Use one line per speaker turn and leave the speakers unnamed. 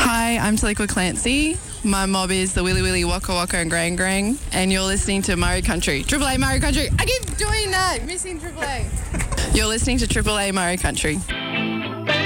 Hi, I'm Taliqua Clancy. My mob is the Willy Willy, Waka Waka and Grang Grang, and you're listening to Murray Country. Triple A Murray Country. I keep doing that. Missing Triple A. You're listening to Triple A Murray Country.